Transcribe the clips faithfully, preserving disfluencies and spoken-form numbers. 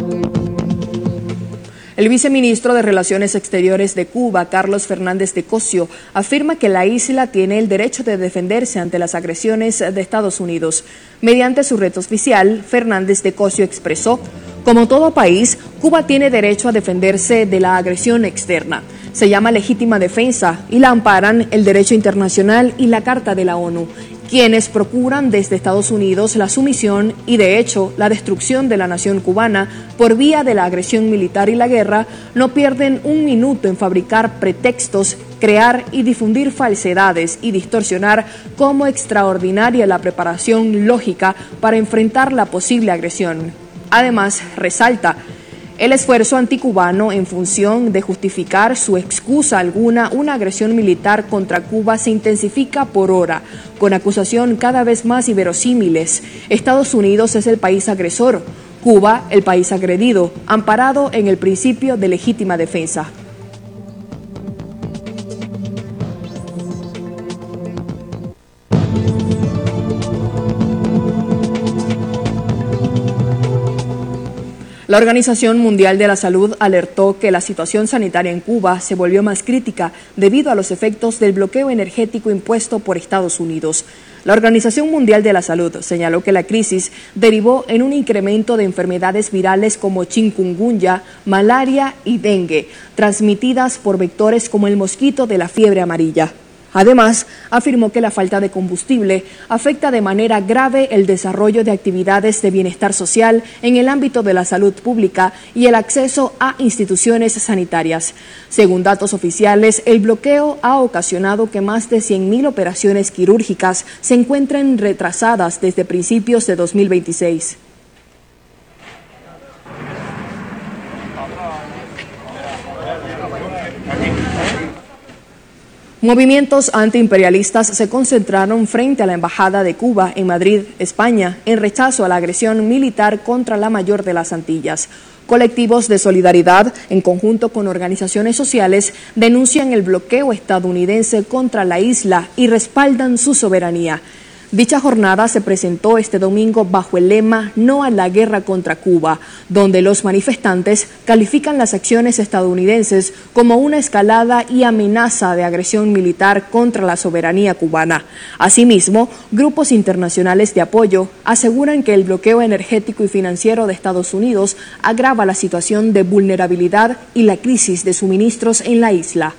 El viceministro de Relaciones Exteriores de Cuba, Carlos Fernández de Cosio, afirma que la isla tiene el derecho de defenderse ante las agresiones de Estados Unidos. Mediante su red oficial, Fernández de Cosio expresó: como todo país, Cuba tiene derecho a defenderse de la agresión externa. Se llama legítima defensa y la amparan el derecho internacional y la Carta de la ONU, quienes procuran desde Estados Unidos la sumisión y, de hecho, la destrucción de la nación cubana por vía de la agresión militar y la guerra, no pierden un minuto en fabricar pretextos, crear y difundir falsedades y distorsionar como extraordinaria la preparación lógica para enfrentar la posible agresión. Además, resalta: el esfuerzo anticubano en función de justificar su excusa alguna una agresión militar contra Cuba se intensifica por hora, con acusación cada vez más inverosímiles. Estados Unidos es el país agresor, Cuba el país agredido, amparado en el principio de legítima defensa. La Organización Mundial de la Salud alertó que la situación sanitaria en Cuba se volvió más crítica debido a los efectos del bloqueo energético impuesto por Estados Unidos. La Organización Mundial de la Salud señaló que la crisis derivó en un incremento de enfermedades virales como chikungunya, malaria y dengue, transmitidas por vectores como el mosquito de la fiebre amarilla. Además, afirmó que la falta de combustible afecta de manera grave el desarrollo de actividades de bienestar social en el ámbito de la salud pública y el acceso a instituciones sanitarias. Según datos oficiales, el bloqueo ha ocasionado que más de cien mil operaciones quirúrgicas se encuentren retrasadas desde principios de dos mil veintiséis. Movimientos antiimperialistas se concentraron frente a la Embajada de Cuba en Madrid, España, en rechazo a la agresión militar contra la mayor de las Antillas. Colectivos de solidaridad, en conjunto con organizaciones sociales, denuncian el bloqueo estadounidense contra la isla y respaldan su soberanía. Dicha jornada se presentó este domingo bajo el lema "No a la guerra contra Cuba", donde los manifestantes califican las acciones estadounidenses como una escalada y amenaza de agresión militar contra la soberanía cubana. Asimismo, grupos internacionales de apoyo aseguran que el bloqueo energético y financiero de Estados Unidos agrava la situación de vulnerabilidad y la crisis de suministros en la isla.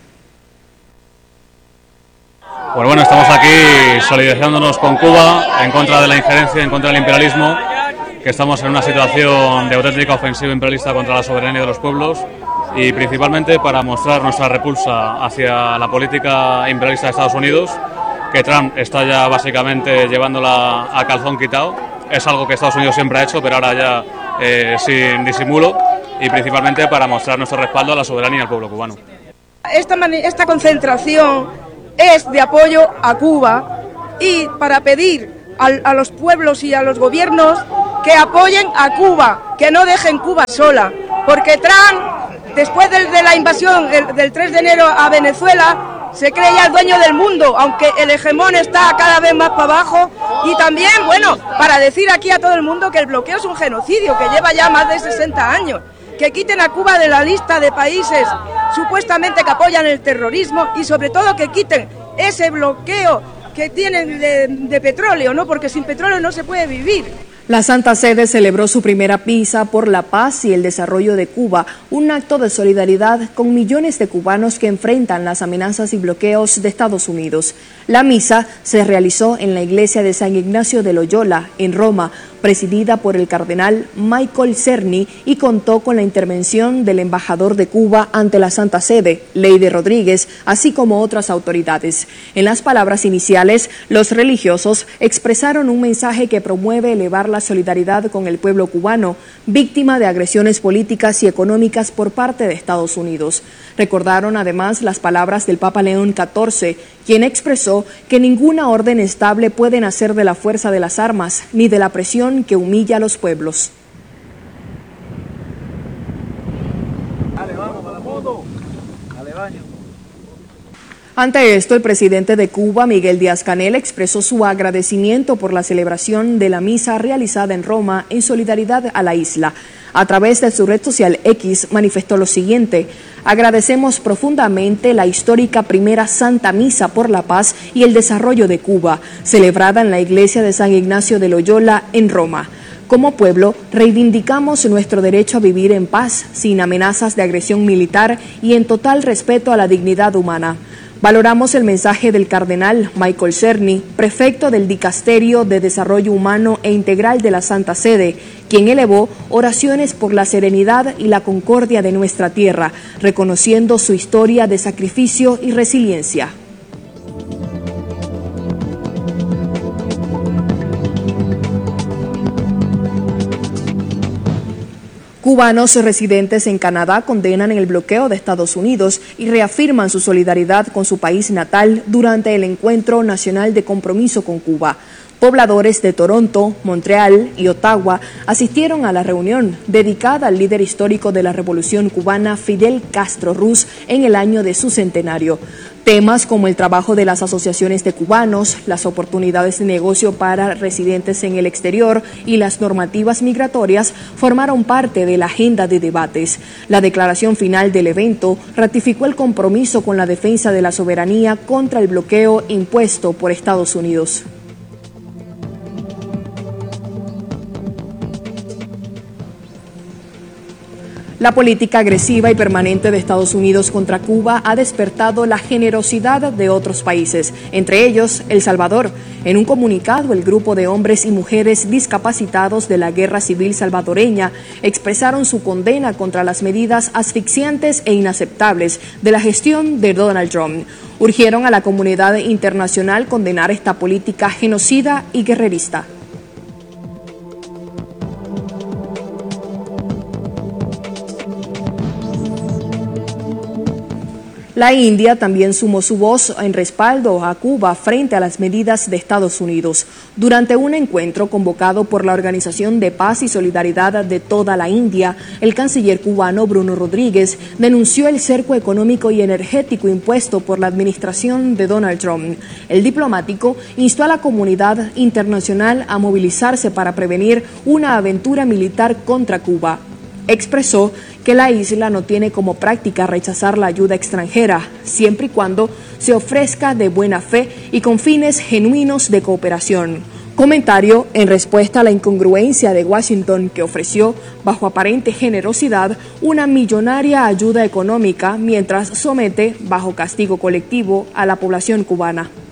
Pues bueno, estamos aquí solidarizándonos con Cuba en contra de la injerencia, en contra del imperialismo, que estamos en una situación de auténtica ofensiva imperialista contra la soberanía de los pueblos y principalmente para mostrar nuestra repulsa hacia la política imperialista de Estados Unidos, que Trump está ya básicamente llevándola a calzón quitado. Es algo que Estados Unidos siempre ha hecho, pero ahora ya eh, sin disimulo, y principalmente para mostrar nuestro respaldo a la soberanía del pueblo cubano. Esta, esta concentración es de apoyo a Cuba y para pedir a, a los pueblos y a los gobiernos que apoyen a Cuba, que no dejen Cuba sola, porque Trump, después de, de la invasión del, del tres de enero a Venezuela, se cree ya el dueño del mundo, aunque el hegemón está cada vez más para abajo. Y también, bueno, para decir aquí a todo el mundo que el bloqueo es un genocidio que lleva ya más de sesenta años, que quiten a Cuba de la lista de países supuestamente que apoyan el terrorismo y sobre todo que quiten ese bloqueo que tienen de, de petróleo, ¿no? Porque sin petróleo no se puede vivir. La Santa Sede celebró su primera misa por la paz y el desarrollo de Cuba, un acto de solidaridad con millones de cubanos que enfrentan las amenazas y bloqueos de Estados Unidos. La misa se realizó en la iglesia de San Ignacio de Loyola, en Roma, presidida por el cardenal Michael Cerny, y contó con la intervención del embajador de Cuba ante la Santa Sede, Leidy Rodríguez, así como otras autoridades. En las palabras iniciales, los religiosos expresaron un mensaje que promueve elevar la solidaridad con el pueblo cubano, víctima de agresiones políticas y económicas por parte de Estados Unidos. Recordaron además las palabras del Papa León catorce, quien expresó que ninguna orden estable puede nacer de la fuerza de las armas ni de la presión que humilla a los pueblos. Dale, vamos, a la foto. Dale, baño. Ante esto, el presidente de Cuba, Miguel Díaz-Canel, expresó su agradecimiento por la celebración de la misa realizada en Roma en solidaridad a la isla. A través de su red social X manifestó lo siguiente: agradecemos profundamente la histórica primera Santa Misa por la Paz y el Desarrollo de Cuba, celebrada en la iglesia de San Ignacio de Loyola en Roma. Como pueblo, reivindicamos nuestro derecho a vivir en paz, sin amenazas de agresión militar y en total respeto a la dignidad humana. Valoramos el mensaje del cardenal Michael Cerny, prefecto del Dicasterio de Desarrollo Humano e Integral de la Santa Sede, quien elevó oraciones por la serenidad y la concordia de nuestra tierra, reconociendo su historia de sacrificio y resiliencia. Cubanos residentes en Canadá condenan el bloqueo de Estados Unidos y reafirman su solidaridad con su país natal durante el Encuentro Nacional de Compromiso con Cuba. Pobladores de Toronto, Montreal y Ottawa asistieron a la reunión dedicada al líder histórico de la Revolución Cubana, Fidel Castro Ruz, en el año de su centenario. Temas como el trabajo de las asociaciones de cubanos, las oportunidades de negocio para residentes en el exterior y las normativas migratorias formaron parte de la agenda de debates. La declaración final del evento ratificó el compromiso con la defensa de la soberanía contra el bloqueo impuesto por Estados Unidos. La política agresiva y permanente de Estados Unidos contra Cuba ha despertado la generosidad de otros países, entre ellos El Salvador. En un comunicado, el grupo de hombres y mujeres discapacitados de la Guerra Civil Salvadoreña expresaron su condena contra las medidas asfixiantes e inaceptables de la gestión de Donald Trump. Urgieron a la comunidad internacional condenar esta política genocida y guerrerista. La India también sumó su voz en respaldo a Cuba frente a las medidas de Estados Unidos. Durante un encuentro convocado por la Organización de Paz y Solidaridad de toda la India, el canciller cubano Bruno Rodríguez denunció el cerco económico y energético impuesto por la administración de Donald Trump. El diplomático instó a la comunidad internacional a movilizarse para prevenir una aventura militar contra Cuba. Expresó que la isla no tiene como práctica rechazar la ayuda extranjera, siempre y cuando se ofrezca de buena fe y con fines genuinos de cooperación. Comentario en respuesta a la incongruencia de Washington, que ofreció, bajo aparente generosidad, una millonaria ayuda económica mientras somete, bajo castigo colectivo, a la población cubana.